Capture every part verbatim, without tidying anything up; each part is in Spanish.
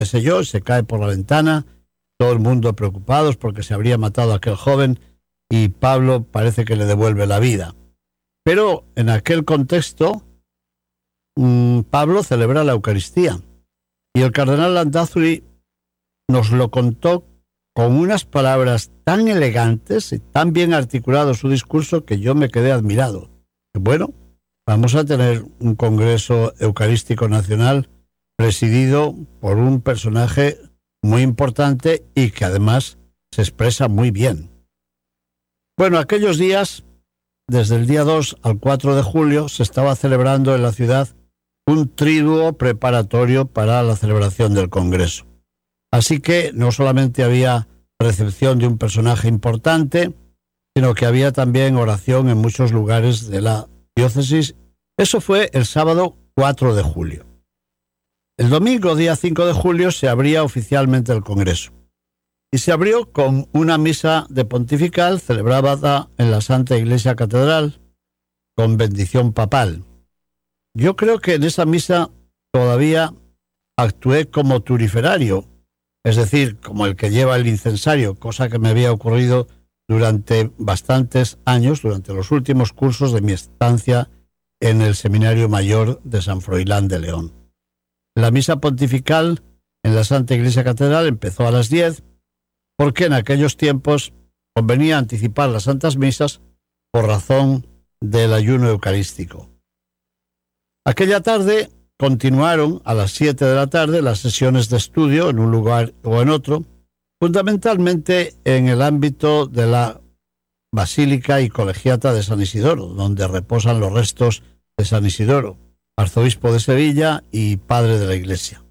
qué sé yo, se cae por la ventana, todo el mundo preocupados porque se habría matado a aquel joven y Pablo parece que le devuelve la vida. Pero en aquel contexto, mmm, Pablo celebra la Eucaristía y el cardenal Landázuri nos lo contó con unas palabras tan elegantes y tan bien articulado su discurso que yo me quedé admirado. Bueno, vamos a tener un Congreso Eucarístico Nacional presidido por un personaje muy importante y que además se expresa muy bien. Bueno, aquellos días, desde el día dos al cuatro de julio, se estaba celebrando en la ciudad un triduo preparatorio para la celebración del Congreso. Así que no solamente había recepción de un personaje importante, sino que había también oración en muchos lugares de la diócesis. Eso fue el sábado cuatro de julio. El domingo, día cinco de julio, se abría oficialmente el Congreso. Y se abrió con una misa de pontifical celebrada en la Santa Iglesia Catedral, con bendición papal. Yo creo que en esa misa todavía actué como turiferario, es decir, como el que lleva el incensario, cosa que me había ocurrido durante bastantes años, durante los últimos cursos de mi estancia en el Seminario Mayor de San Froilán de León. La misa pontifical en la Santa Iglesia Catedral empezó a las diez, porque en aquellos tiempos convenía anticipar las santas misas por razón del ayuno eucarístico. Aquella tarde continuaron a las siete de la tarde las sesiones de estudio en un lugar o en otro, fundamentalmente en el ámbito de la Basílica y Colegiata de San Isidoro, donde reposan los restos de San Isidoro, arzobispo de Sevilla y padre de la Iglesia.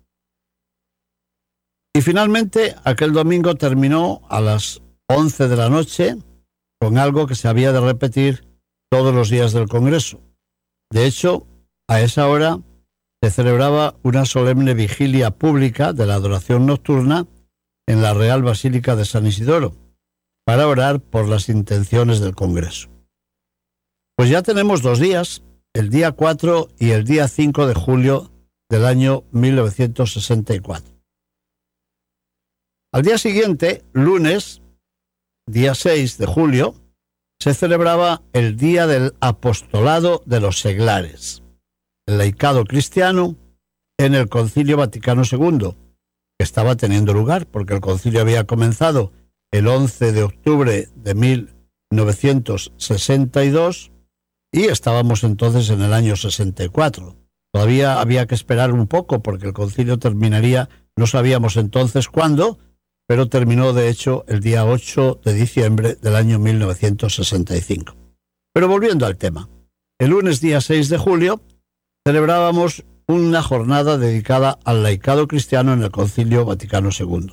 Y finalmente, aquel domingo terminó a las once de la noche con algo que se había de repetir todos los días del Congreso. De hecho, a esa hora se celebraba una solemne vigilia pública de la adoración nocturna en la Real Basílica de San Isidoro, para orar por las intenciones del Congreso. Pues ya tenemos dos días, el día cuatro y el día cinco de julio del año mil novecientos sesenta y cuatro. Al día siguiente, lunes, día seis de julio, se celebraba el Día del Apostolado de los Seglares, el laicado cristiano en el Concilio Vaticano segundo, que estaba teniendo lugar porque el concilio había comenzado el once de octubre de mil novecientos sesenta y dos y estábamos entonces en el año sesenta y cuatro. Todavía había que esperar un poco porque el concilio terminaría, no sabíamos entonces cuándo, pero terminó de hecho el día ocho de diciembre del año mil novecientos sesenta y cinco. Pero volviendo al tema, el lunes día seis de julio celebrábamos una jornada dedicada al laicado cristiano en el Concilio Vaticano segundo.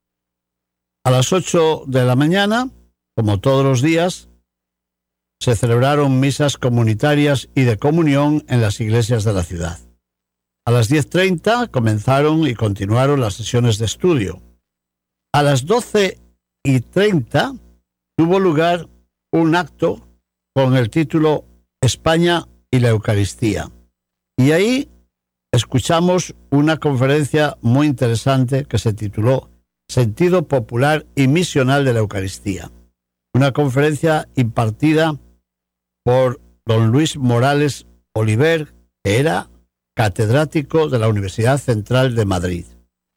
A las ocho de la mañana, como todos los días, se celebraron misas comunitarias y de comunión en las iglesias de la ciudad. A las diez treinta comenzaron y continuaron las sesiones de estudio. A las doce y treinta tuvo lugar un acto con el título España y la Eucaristía. Y ahí escuchamos una conferencia muy interesante que se tituló Sentido Popular y Misional de la Eucaristía. Una conferencia impartida por don Luis Morales Oliver, que era catedrático de la Universidad Central de Madrid.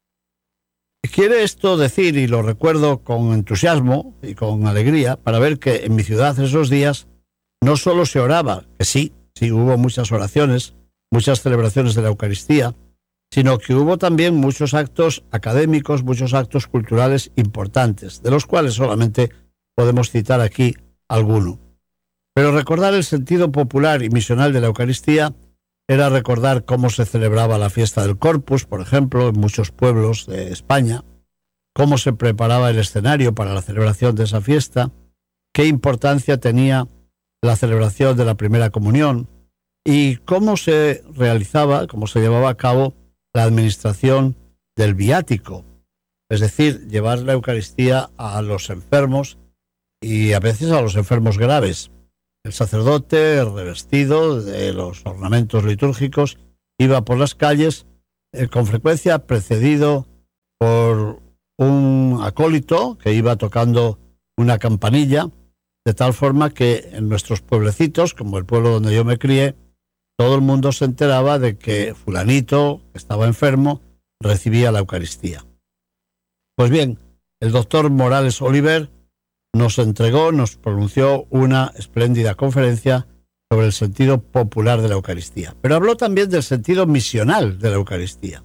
Quiere esto decir, y lo recuerdo con entusiasmo y con alegría, para ver que en mi ciudad esos días no solo se oraba, que sí, sí hubo muchas oraciones, muchas celebraciones de la Eucaristía, sino que hubo también muchos actos académicos, muchos actos culturales importantes, de los cuales solamente podemos citar aquí alguno. Pero recordar el sentido popular y misional de la Eucaristía era recordar cómo se celebraba la fiesta del Corpus, por ejemplo, en muchos pueblos de España, cómo se preparaba el escenario para la celebración de esa fiesta, qué importancia tenía la celebración de la primera comunión y cómo se realizaba, cómo se llevaba a cabo la administración del viático, es decir, llevar la Eucaristía a los enfermos y a veces a los enfermos graves. El sacerdote, revestido de los ornamentos litúrgicos, iba por las calles, eh, con frecuencia precedido por un acólito que iba tocando una campanilla, de tal forma que en nuestros pueblecitos, como el pueblo donde yo me crié, todo el mundo se enteraba de que fulanito, que estaba enfermo, recibía la Eucaristía. Pues bien, el doctor Morales Oliver nos entregó, nos pronunció una espléndida conferencia sobre el sentido popular de la Eucaristía. Pero habló también del sentido misional de la Eucaristía.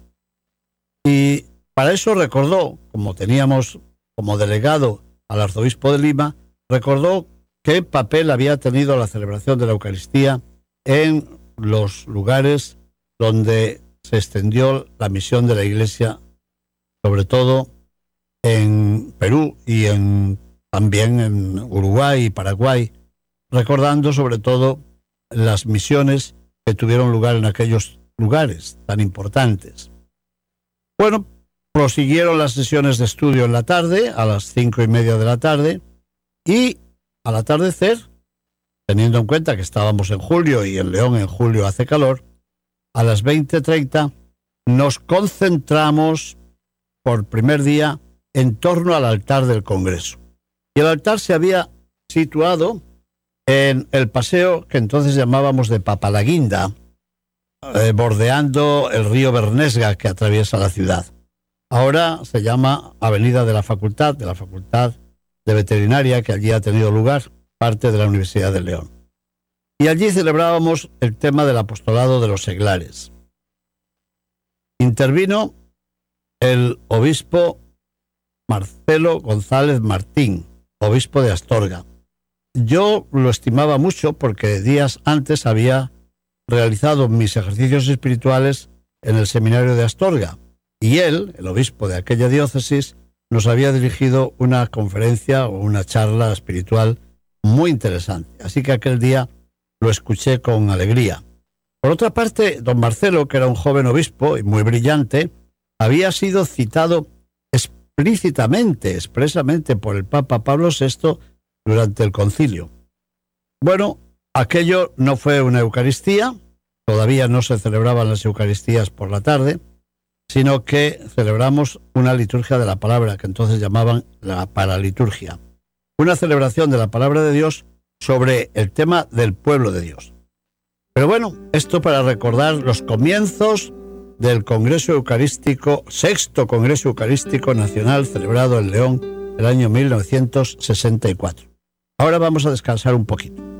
Y para eso recordó, como teníamos como delegado al arzobispo de Lima, recordó qué papel había tenido la celebración de la Eucaristía en los lugares donde se extendió la misión de la Iglesia, sobre todo en Perú y en, también en Uruguay y Paraguay, recordando sobre todo las misiones que tuvieron lugar en aquellos lugares tan importantes. Bueno, prosiguieron las sesiones de estudio en la tarde, a las cinco y media de la tarde, y al atardecer, teniendo en cuenta que estábamos en julio y en León en julio hace calor, a las veinte treinta nos concentramos por primer día en torno al altar del Congreso. Y el altar se había situado en el paseo que entonces llamábamos de Papalaguinda, eh, bordeando el río Bernesga que atraviesa la ciudad. Ahora se llama Avenida de la Facultad, de la Facultad de Veterinaria, que allí ha tenido lugar, parte de la Universidad de León. Y allí celebrábamos el tema del apostolado de los seglares. Intervino el obispo Marcelo González Martín, obispo de Astorga. Yo lo estimaba mucho porque días antes había realizado mis ejercicios espirituales en el seminario de Astorga, y él, el obispo de aquella diócesis, nos había dirigido una conferencia o una charla espiritual muy interesante. Así que aquel día lo escuché con alegría. Por otra parte, don Marcelo, que era un joven obispo y muy brillante, había sido citado explícitamente, expresamente por el Papa Pablo sexto durante el concilio. Bueno, aquello no fue una Eucaristía, todavía no se celebraban las Eucaristías por la tarde, sino que celebramos una liturgia de la palabra, que entonces llamaban la paraliturgia. Una celebración de la palabra de Dios sobre el tema del pueblo de Dios. Pero bueno, esto para recordar los comienzos del Congreso Eucarístico, sexto Congreso Eucarístico Nacional celebrado en León el año mil novecientos sesenta y cuatro. Ahora vamos a descansar un poquito.